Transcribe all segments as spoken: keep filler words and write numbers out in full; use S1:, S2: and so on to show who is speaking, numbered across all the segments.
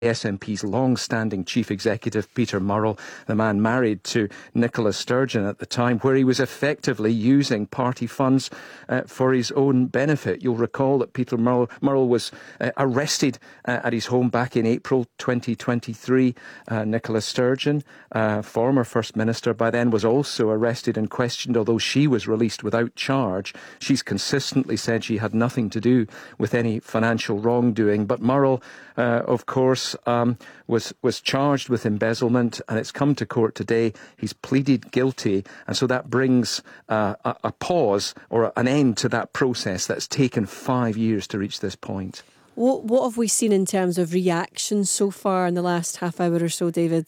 S1: S N P's long-standing chief executive, Peter Murrell, the man married to Nicola Sturgeon at the time, where he was effectively using party funds uh, for his own benefit. You'll recall that Peter Murrell, Murrell was uh, arrested uh, at his home back in April twenty twenty-three. Uh, Nicola Sturgeon, uh, former First Minister by then, was also arrested and questioned, although she was released without charge. She's consistently said she had nothing to do with any financial wrongdoing. But Murrell, uh, of course, Um, was was charged with embezzlement, and it's come to court today. He's pleaded guilty, and so that brings uh, a, a pause or an end to that process that's taken five years to reach this point.
S2: What what have we seen in terms of reaction so far in the last half hour or so, David?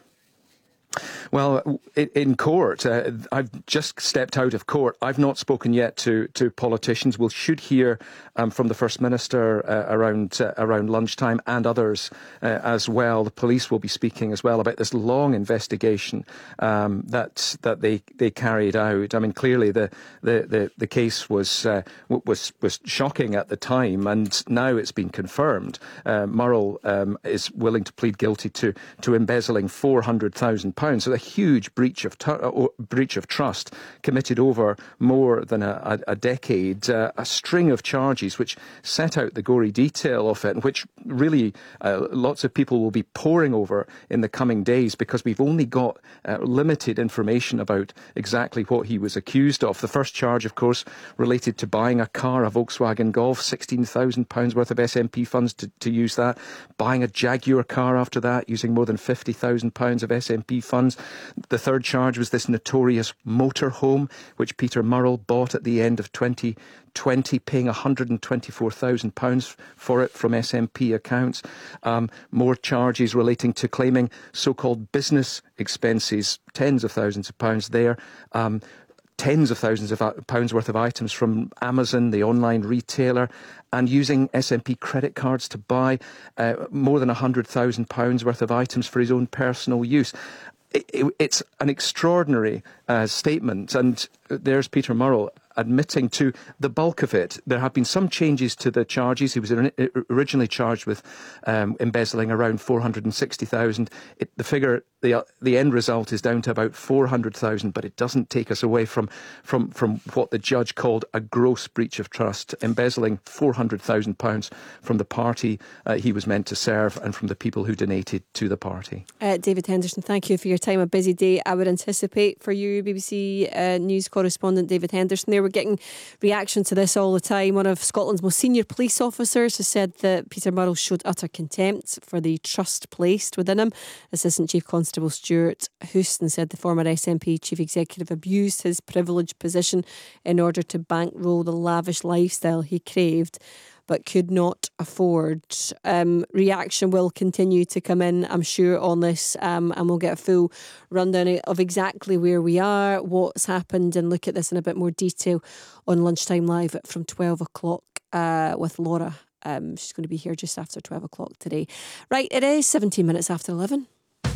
S1: Well, in court, uh, I've just stepped out of court. I've not spoken yet to, to politicians. We should hear um, from the First Minister uh, around uh, around lunchtime, and others uh, as well. The police will be speaking as well about this long investigation um, that that they, they carried out. I mean, clearly the the, the, the case was uh, was was shocking at the time, and now it's been confirmed. Uh, Murrell um, is willing to plead guilty to to embezzling four hundred thousand pounds. So a huge breach of tu- uh, breach of trust committed over more than a, a, a decade. Uh, a string of charges which set out the gory detail of it, and which really uh, lots of people will be poring over in the coming days, because we've only got uh, limited information about exactly what he was accused of. The first charge, of course, related to buying a car, a Volkswagen Golf, sixteen thousand pounds worth of S N P funds to, to use that. Buying a Jaguar car after that, using more than fifty thousand pounds of S N P funds. The third charge was this notorious motorhome, which Peter Murrell bought at the end of twenty twenty, paying one hundred twenty-four thousand pounds for it from S N P accounts. Um, more charges relating to claiming so-called business expenses, tens of thousands of pounds there. Um, tens of thousands of pounds worth of items from Amazon, the online retailer, and using S N P credit cards to buy uh, more than one hundred thousand pounds worth of items for his own personal use. It, it, it's an extraordinary uh, statement, and there's Peter Murrell admitting to the bulk of it. There have been some changes to the charges. He was originally charged with um, embezzling around four hundred sixty thousand. It, the figure, the the end result is down to about four hundred thousand, but it doesn't take us away from from from what the judge called a gross breach of trust, embezzling four hundred thousand pounds from the party uh, he was meant to serve and from the people who donated to the party.
S2: Uh, David Henderson, thank you for your time. A busy day, I would anticipate, for you, B B C uh, News correspondent David Henderson. There, we're getting reaction to this all the time. One of Scotland's most senior police officers has said that Peter Murrell showed utter contempt for the trust placed within him. Assistant Chief Constable Stuart Houston said the former S N P chief executive abused his privileged position in order to bankroll the lavish lifestyle he craved but could not afford. Um, reaction will continue to come in, I'm sure, on this, um, and we'll get a full rundown of exactly where we are, what's happened, and look at this in a bit more detail on Lunchtime Live from twelve o'clock uh, with Laura. Um, she's going to be here just after twelve o'clock today. Right, it is seventeen minutes after eleven.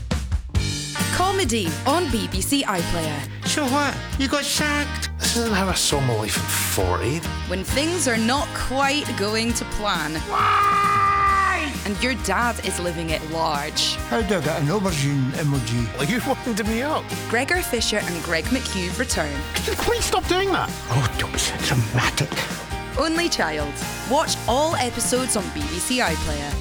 S3: Comedy on B B C iPlayer.
S4: So what? You got sacked? This isn't how I saw my life at forty.
S3: When things are not quite going to plan.
S4: Why?
S3: And your dad is living at large.
S4: How do I get an aubergine emoji? Like you wound me up.
S3: Gregor Fisher and Greg McHugh return.
S4: Could you please stop doing that? Oh, don't be so dramatic.
S3: Only Child. Watch all episodes on B B C iPlayer.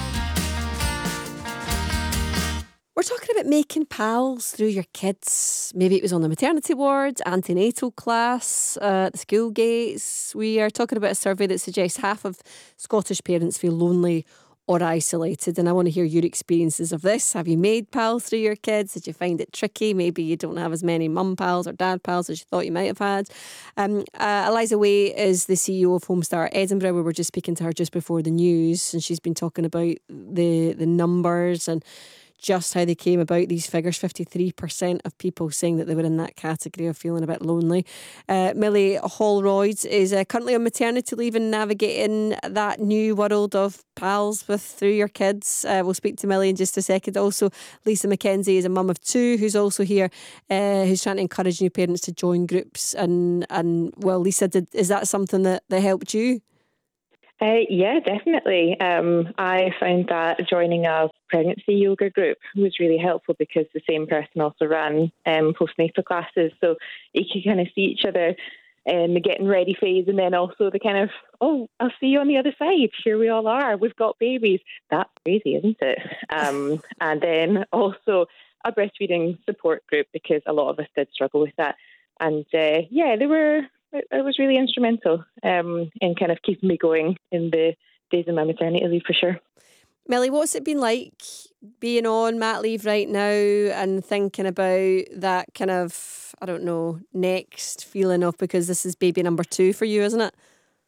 S2: We're talking about making pals through your kids. Maybe it was on the maternity ward, antenatal class, uh, the school gates. We are talking about a survey that suggests half of Scottish parents feel lonely or isolated, and I want to hear your experiences of this. Have you made pals through your kids? Did you find it tricky? Maybe you don't have as many mum pals or dad pals as you thought you might have had. Um, uh, Eliza Way is the C E O of Homestar Edinburgh. We were just speaking to her just before the news, and she's been talking about the the numbers and just how they came about, these figures. fifty-three percent of people saying that they were in that category of feeling a bit lonely. Uh, Millie Holroyd is uh, currently on maternity leave and navigating that new world of pals with through your kids. Uh, we'll speak to Millie in just a second. Also, Lisa McKenzie is a mum of two who's also here, uh, who's trying to encourage new parents to join groups. And, and well, Lisa, did, is that something that, that helped you?
S5: Uh, yeah, definitely. Um, I found that joining a pregnancy yoga group was really helpful because the same person also ran um, postnatal classes. So you could kind of see each other in the getting ready phase, and then also the kind of, oh, I'll see you on the other side. Here we all are. We've got babies. That's crazy, isn't it? Um, and then also a breastfeeding support group, because a lot of us did struggle with that. And uh, yeah, they were, it was really instrumental um, in kind of keeping me going in the days of my maternity leave, for sure.
S2: Millie, what's it been like being on mat leave right now and thinking about that kind of, I don't know, next feeling of, because this is baby number two for you, isn't it?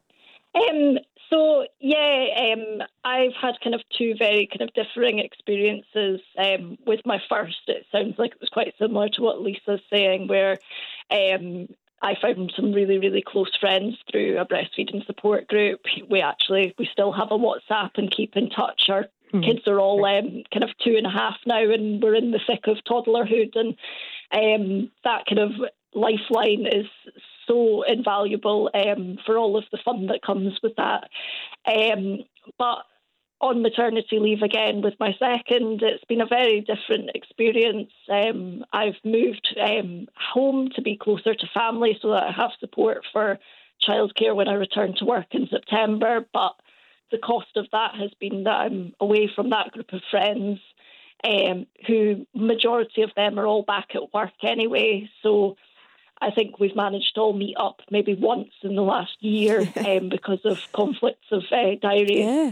S6: Um, so, yeah, um, I've had kind of two very kind of differing experiences. Um, with my first, it sounds like it was quite similar to what Lisa's saying, where um, I found some really, really close friends through a breastfeeding support group. We actually, we still have a WhatsApp and keep in touch. Our mm-hmm. kids are all um, kind of two and a half now, and we're in the thick of toddlerhood. And um, that kind of lifeline is so invaluable um, for all of the fun that comes with that. Um, but on maternity leave again with my second, it's been a very different experience. Um, I've moved um, home to be closer to family so that I have support for childcare when I return to work in September. But the cost of that has been that I'm away from that group of friends, um, who majority of them are all back at work anyway. So I think we've managed to all meet up maybe once in the last year um, because of conflicts of uh, diary.
S2: Yeah.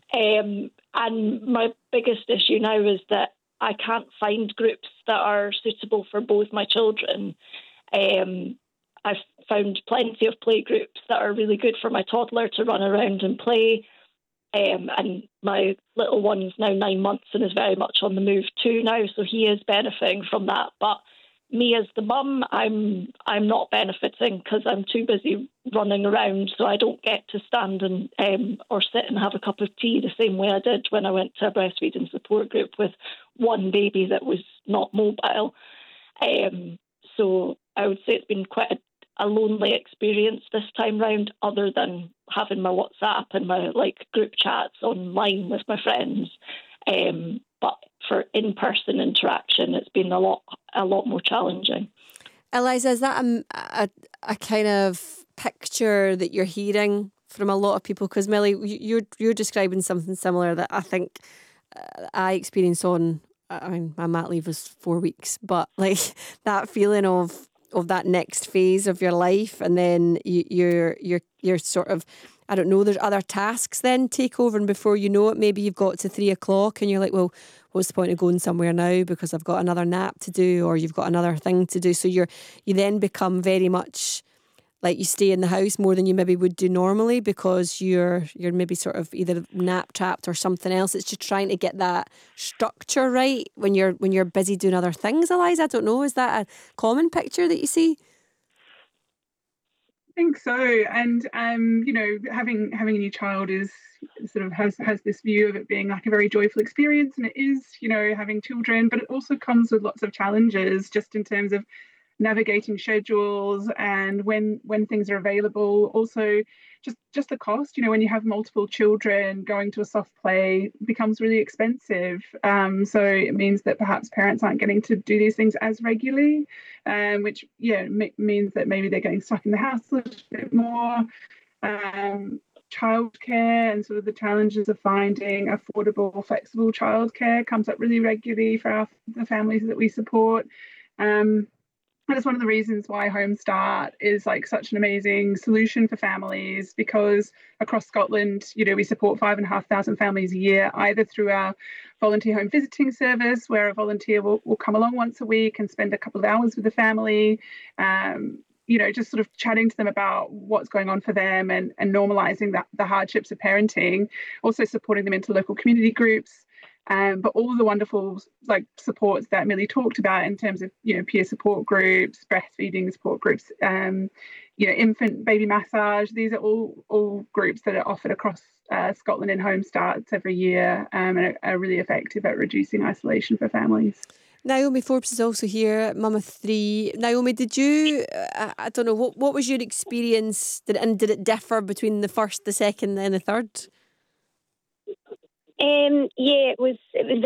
S6: Um, and my biggest issue now is that I can't find groups that are suitable for both my children. Um, I've found plenty of play groups that are really good for my toddler to run around and play. Um, and my little one's now nine months and is very much on the move too now, so he is benefiting from that. But me as the mum, I'm I'm not benefiting because I'm too busy running around, so I don't get to stand and um, or sit and have a cup of tea the same way I did when I went to a breastfeeding support group with one baby that was not mobile. Um, so I would say it's been quite a, a lonely experience this time round, other than having my WhatsApp and my like group chats online with my friends. Um, but for in-person interaction, it's been a lot, a lot more challenging.
S2: Eliza, is that a, a, a kind of picture that you're hearing from a lot of people? Because Millie, you're you're describing something similar that I think uh, I experienced on. I mean, my mat leave was four weeks, but like that feeling of of that next phase of your life, and then you, you're you're you're sort of, I don't know, there's other tasks then take over, and before you know it, maybe you've got to three o'clock and you're like, well, what's the point of going somewhere now because I've got another nap to do, or you've got another thing to do. So you're you then become very much like you stay in the house more than you maybe would do normally because you're you're maybe sort of either nap trapped or something else. It's just trying to get that structure right when you're when you're busy doing other things. Eliza, I don't know, is that a common picture that you see?
S7: I think so, and um, you know, having having a new child is sort of has has this view of it being like a very joyful experience, and it is, you know, having children, but it also comes with lots of challenges, just in terms of navigating schedules and when when things are available. Also, just just the cost. You know, when you have multiple children, going to a soft play becomes really expensive. Um, so it means that perhaps parents aren't getting to do these things as regularly, um, which yeah m- means that maybe they're getting stuck in the house a little bit more. Um, childcare and sort of the challenges of finding affordable, flexible childcare comes up really regularly for our, the families that we support. Um, And it's one of the reasons why Home Start is like such an amazing solution for families, because across Scotland, you know, we support five and a half thousand families a year, either through our volunteer home visiting service, where a volunteer will, will come along once a week and spend a couple of hours with the family, um, you know, just sort of chatting to them about what's going on for them and, and normalising the, the hardships of parenting, also supporting them into local community groups. Um, but all of the wonderful like supports that Millie talked about in terms of, you know, peer support groups, breastfeeding support groups, um, you know, infant baby massage. These are all all groups that are offered across uh, Scotland in Home Starts every year, um, and are, are really effective at reducing isolation for families.
S2: Naomi Forbes is also here, mum of three. Naomi, did you, I, I don't know, what, what was your experience, did, and did it differ between the first, the second and the third?
S8: Um, yeah, it was it was